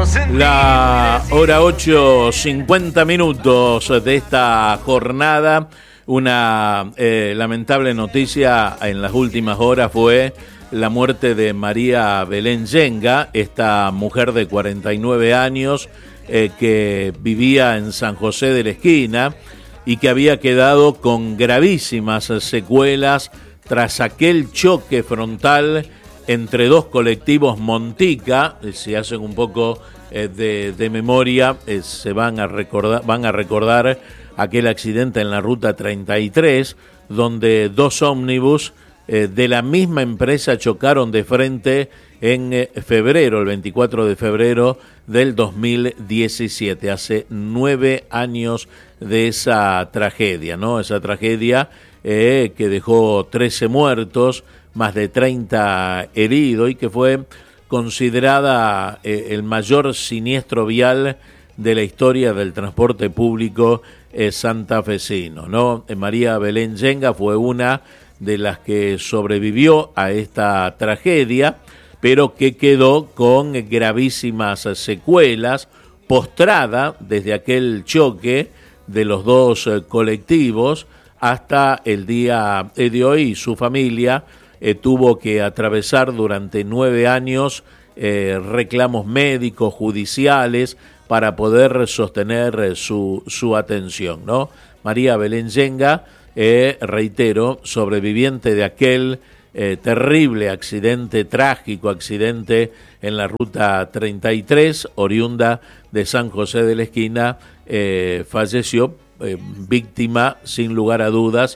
La hora 8:50 de esta jornada. Una lamentable noticia en las últimas horas fue la muerte de María Belén Yenga, esta mujer de 49 años que vivía en San José de la Esquina y que había quedado con gravísimas secuelas tras aquel choque frontal entre dos colectivos Montica. Si hacen un poco de memoria, se van a recordar aquel accidente en la ruta 33, donde dos ómnibus de la misma empresa chocaron de frente en febrero, el 24 de febrero del 2017, hace 9 años de esa tragedia, ¿no? Esa tragedia que dejó 13 muertos, más de 30 heridos y que fue considerada el mayor siniestro vial de la historia del transporte público santafesino, ¿no? María Belén Yenga fue una de las que sobrevivió a esta tragedia, pero que quedó con gravísimas secuelas, postrada desde aquel choque de los dos colectivos hasta el día de hoy. Su familia tuvo que atravesar durante 9 años reclamos médicos, judiciales, para poder sostener su atención, ¿no? María Belén Yenga, reitero, sobreviviente de aquel terrible accidente, trágico accidente en la ruta 33, oriunda de San José de la Esquina, falleció víctima, sin lugar a dudas,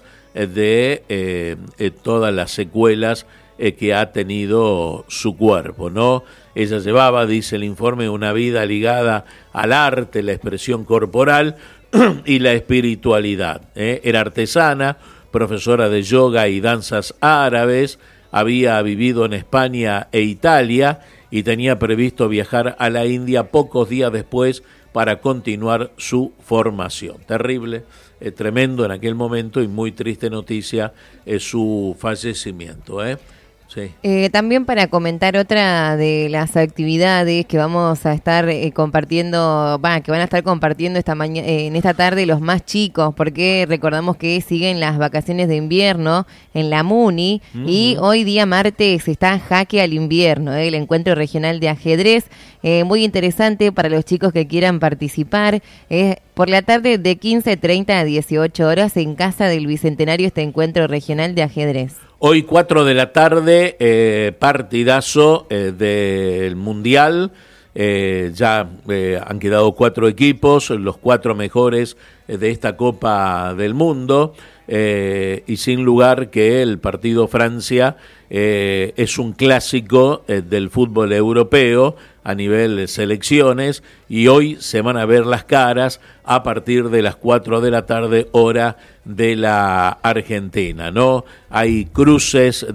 de todas las secuelas que ha tenido su cuerpo, ¿no? Ella llevaba, dice el informe, una vida ligada al arte, la expresión corporal y la espiritualidad. Era artesana, profesora de yoga y danzas árabes, había vivido en España e Italia y tenía previsto viajar a la India pocos días después para continuar su formación. Terrible, tremendo en aquel momento y muy triste noticia su fallecimiento, Sí. También para comentar otra de las actividades que vamos a estar compartiendo, que van a estar compartiendo en esta tarde los más chicos, porque recordamos que siguen las vacaciones de invierno en la MUNI y hoy día martes está Jaque al Invierno, el encuentro regional de ajedrez, muy interesante para los chicos que quieran participar. Por la tarde de 15:30 a 18 horas en Casa del Bicentenario este encuentro regional de ajedrez. Hoy 4 de la tarde, partidazo del Mundial. Ya han quedado 4 equipos, los 4 mejores de esta Copa del Mundo. Y sin lugar que el partido Francia es un clásico del fútbol europeo a nivel de selecciones, y hoy se van a ver las caras a partir de las 4 de la tarde, hora de la Argentina, ¿no? Hay cruces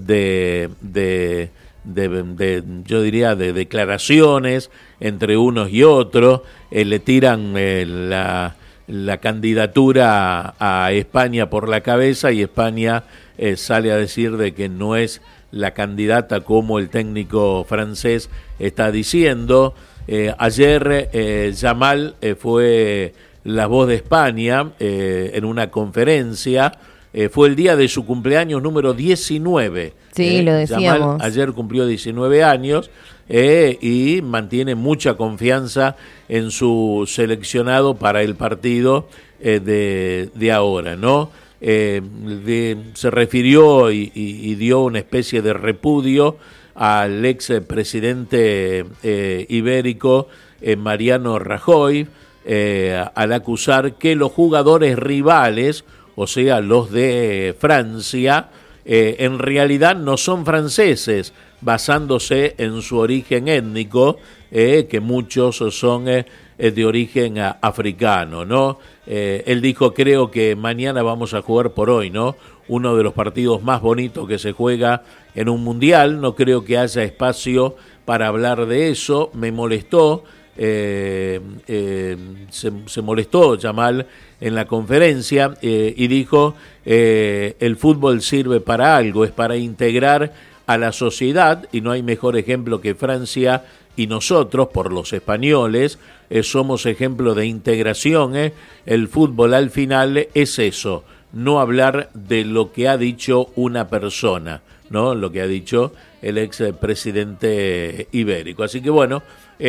yo diría de declaraciones entre unos y otros, le tiran la candidatura a España por la cabeza y España sale a decir de que no es la candidata como el técnico francés está diciendo. Ayer Yamal fue la voz de España en una conferencia. Fue el día de su cumpleaños número 19. Sí, lo decíamos. Yamal ayer cumplió 19 años y mantiene mucha confianza en su seleccionado para el partido de ahora, ¿no? Se refirió y dio una especie de repudio al ex presidente ibérico Mariano Rajoy al acusar que los jugadores rivales, o sea, los de Francia, en realidad no son franceses, basándose en su origen étnico, que muchos son de origen africano, ¿no? Él dijo, creo que mañana vamos a jugar por hoy, ¿no? Uno de los partidos más bonitos que se juega en un mundial, no creo que haya espacio para hablar de eso, me molestó, se molestó Yamal en la conferencia y dijo, el fútbol sirve para algo, es para integrar a la sociedad, y no hay mejor ejemplo que Francia y nosotros, por los españoles, somos ejemplo de integración. El fútbol al final es eso, no hablar de lo que ha dicho una persona, ¿no? Lo que ha dicho el expresidente ibérico. Así que bueno,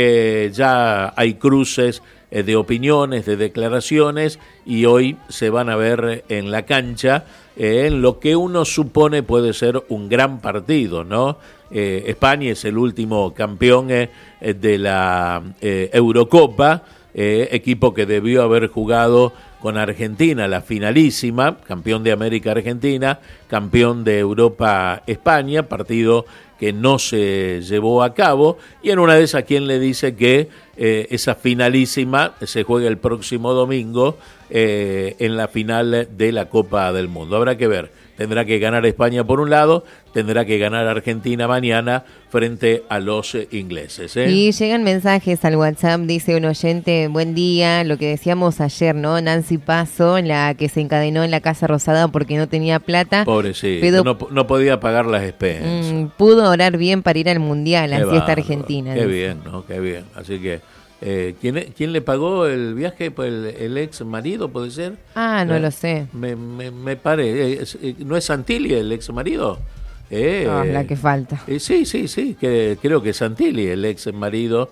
ya hay cruces de opiniones, de declaraciones, y hoy se van a ver en la cancha en lo que uno supone puede ser un gran partido, ¿no? España es el último campeón de la Eurocopa, equipo que debió haber jugado con Argentina, la finalísima, campeón de América Argentina, campeón de Europa España, partido que no se llevó a cabo, y en una de esas, ¿quién le dice que esa finalísima se juega el próximo domingo en la final de la Copa del Mundo? Habrá que ver, tendrá que ganar España por un lado, tendrá que ganar Argentina mañana frente a los ingleses. Y llegan mensajes al WhatsApp, dice un oyente, buen día, lo que decíamos ayer, ¿no? Nancy Paso, la que se encadenó en la Casa Rosada porque no tenía plata. Pobrecito, no podía pagar las expensas. Pudo orar bien para ir al Mundial, así está Argentina. Qué bien, ¿no? Qué bien. Así que, ¿quién le pagó el viaje? Pues el ex marido, ¿puede ser? No lo sé. Me parece. ¿No es Santilli el ex marido? La que falta. Sí, que creo que es Santilli, el ex marido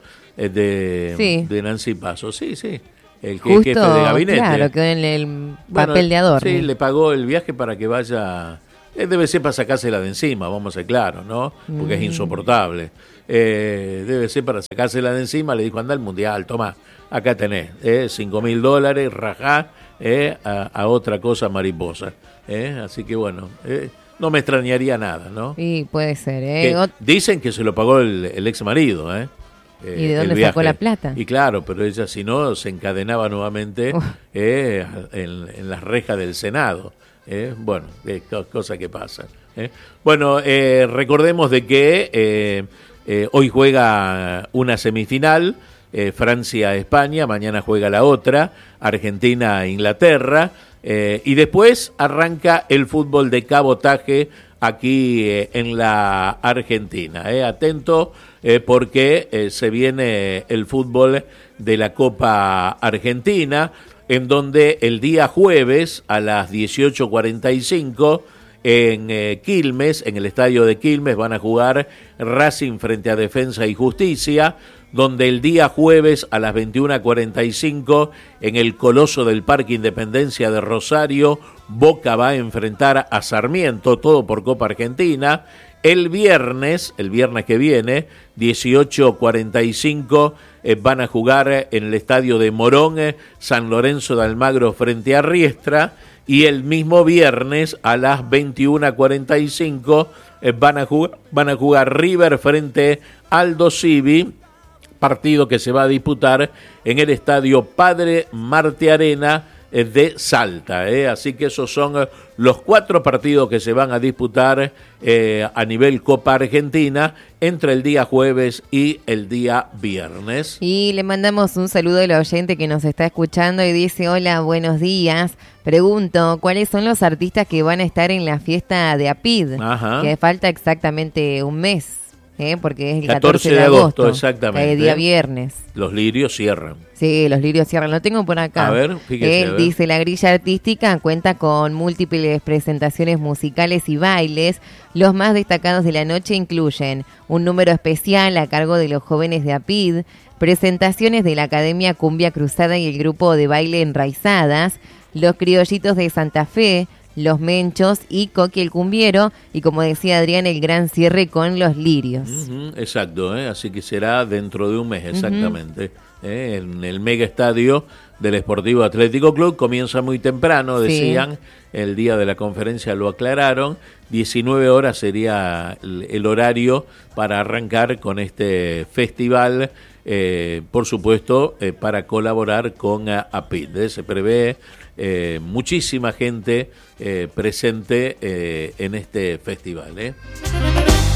de Nancy Paso. Sí. El Justo, jefe de gabinete. Claro, quedó en el papel de adorno. Sí, le pagó el viaje para que vaya. Debe ser para sacársela de encima, vamos a ser claros, ¿no? Porque es insoportable. Debe ser para sacársela de encima. Le dijo, anda al Mundial, toma, acá tenés, $5.000, rajá, a otra cosa mariposa. Así que bueno, no me extrañaría nada, ¿no? Sí, puede ser. Dicen que se lo pagó el ex marido, ¿Y de dónde sacó la plata? Y claro, pero ella si no se encadenaba nuevamente en las rejas del Senado. Bueno, cosa que pasa. Bueno, recordemos de que hoy juega una semifinal, Francia-España, mañana juega la otra, Argentina-Inglaterra, y después arranca el fútbol de cabotaje aquí en la Argentina. Atento porque se viene el fútbol de la Copa Argentina, en donde el día jueves a las 18:45 en Quilmes, en el estadio de Quilmes, van a jugar Racing frente a Defensa y Justicia, donde el día jueves a las 21:45 en el Coloso del Parque Independencia de Rosario, Boca va a enfrentar a Sarmiento, todo por Copa Argentina. El viernes que viene, 18:45, van a jugar en el estadio de Morón, San Lorenzo de Almagro frente a Riestra, y el mismo viernes a las 21:45 van a jugar River frente a Aldo Civi, partido que se va a disputar en el estadio Padre Marte Arena de Salta. Así que esos son los 4 partidos que se van a disputar a nivel Copa Argentina entre el día jueves y el día viernes. Y le mandamos un saludo al oyente que nos está escuchando y dice, hola, buenos días. Pregunto, ¿cuáles son los artistas que van a estar en la fiesta de APID? Ajá. Que falta exactamente un mes. Porque es el 14 de agosto, exactamente. Día viernes. Los Lirios cierran. Sí, los Lirios cierran. Lo tengo por acá. A ver, fíjese. Él dice, la grilla artística cuenta con múltiples presentaciones musicales y bailes. Los más destacados de la noche incluyen un número especial a cargo de los jóvenes de APID, presentaciones de la Academia Cumbia Cruzada y el grupo de baile Enraizadas, los Criollitos de Santa Fe, los Menchos y Coqui el Cumbiero, y como decía Adrián, el gran cierre con los Lirios. Exacto, así que será dentro de un mes, exactamente. En el mega estadio del Sportivo Atlético Club, comienza muy temprano, decían, el día de la conferencia lo aclararon, 19 horas sería el horario para arrancar con este festival, por supuesto, para colaborar con APID. Se prevé muchísima gente presente en este festival.